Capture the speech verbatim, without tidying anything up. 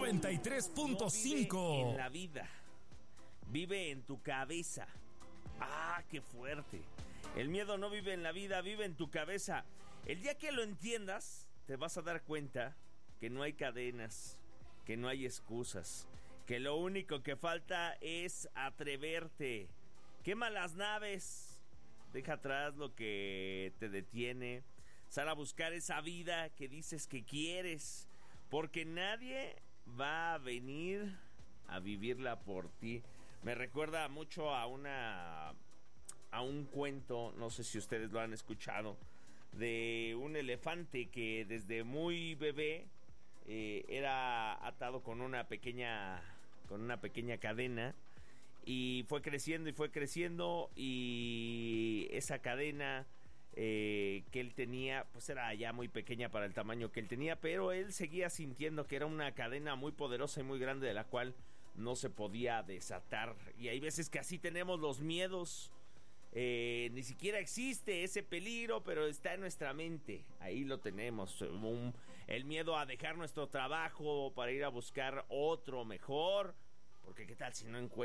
noventa y tres punto cinco. No vive en la vida, vive en tu cabeza. ¡Ah, qué fuerte! El miedo no vive en la vida, vive en tu cabeza. El día que lo entiendas, te vas a dar cuenta que no hay cadenas, que no hay excusas, que lo único que falta es atreverte. Quema las naves, deja atrás lo que te detiene, sal a buscar esa vida que dices que quieres, porque nadie va a venir a vivirla por ti. Me recuerda mucho a una a un cuento, no sé si ustedes lo han escuchado, de un elefante que desde muy bebé eh, era atado con una pequeña con una pequeña cadena y fue creciendo y fue creciendo y esa cadena eh, que él tenía pues era ya muy pequeña para el tamaño que él tenía, pero él seguía sintiendo que era una cadena muy poderosa y muy grande de la cual no se podía desatar. Y hay veces que así tenemos los miedos. Eh, ni siquiera existe ese peligro, pero está en nuestra mente. Ahí lo tenemos. Un, el miedo a dejar nuestro trabajo para ir a buscar otro mejor. Porque qué tal si no encuentro